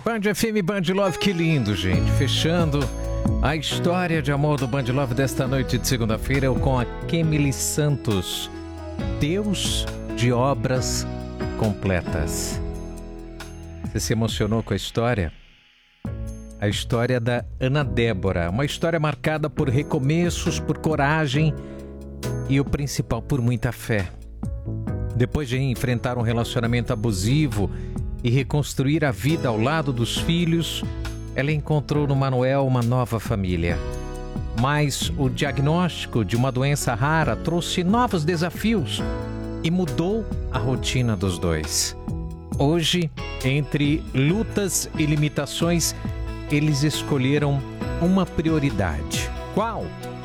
Band FM, Band Love, que lindo, gente. Fechando a história de amor do Band Love desta noite de segunda-feira, eu com a Kemily Santos. Deus de obras completas. Você se emocionou com a história? A história da Ana Débora. Uma história marcada por recomeços, por coragem e o principal, por muita fé. Depois de enfrentar um relacionamento abusivo e reconstruir a vida ao lado dos filhos, ela encontrou no Manuel uma nova família. Mas o diagnóstico de uma doença rara trouxe novos desafios e mudou a rotina dos dois. Hoje, entre lutas e limitações, eles escolheram uma prioridade. Qual?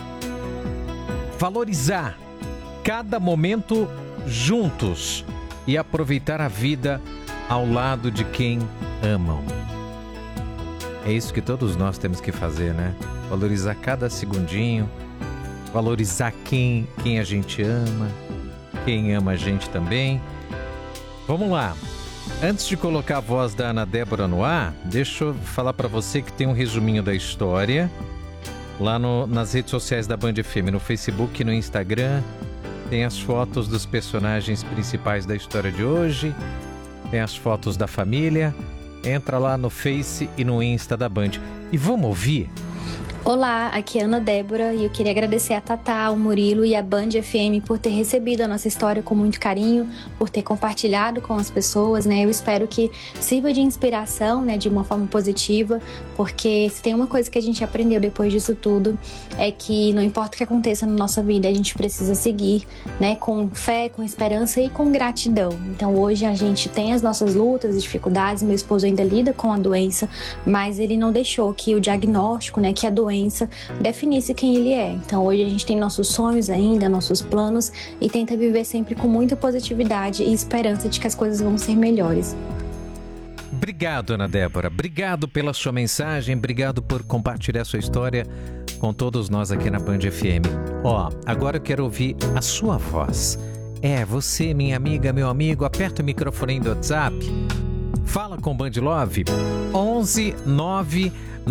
Valorizar cada momento juntos e aproveitar a vida ao lado de quem amam. É isso que todos nós temos que fazer, né? Valorizar cada segundinho, valorizar quem a gente ama, quem ama a gente também. Vamos lá. Antes de colocar a voz da Ana Débora no ar, deixa eu falar para você que tem um resuminho da história lá nas redes sociais da Band FM, no Facebook e no Instagram. Tem as fotos dos personagens principais da história de hoje, tem as fotos da família. Entra lá no Face e no Insta da Band. E vamos ouvir? Olá, aqui é a Ana Débora e eu queria agradecer a Tatá, o Murilo e a Band FM por ter recebido a nossa história com muito carinho, por ter compartilhado com as pessoas, né? Eu espero que sirva de inspiração, né, de uma forma positiva, porque se tem uma coisa que a gente aprendeu depois disso tudo, é que não importa o que aconteça na nossa vida, a gente precisa seguir, né, com fé, com esperança e com gratidão. Então hoje a gente tem as nossas lutas e dificuldades, meu esposo ainda lida com a doença, mas ele não deixou que o diagnóstico, né, que a doença definisse quem ele é. Então hoje a gente tem nossos sonhos ainda, nossos planos e tenta viver sempre com muita positividade e esperança de que as coisas vão ser melhores. Obrigado, Ana Débora. Obrigado pela sua mensagem, obrigado por compartilhar sua história com todos nós aqui na Band FM. Agora eu quero ouvir a sua voz. Você, minha amiga, meu amigo, aperta o microfone do WhatsApp. Fala com Band Love. 11 9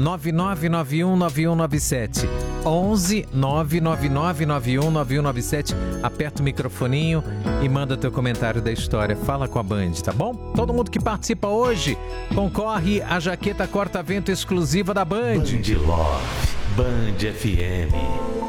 99919197. 11 999919197. Aperta o microfoninho e manda teu comentário da história. Fala com a Band, tá bom? Todo mundo que participa hoje concorre à jaqueta corta-vento exclusiva da Band. Band Love, Band FM.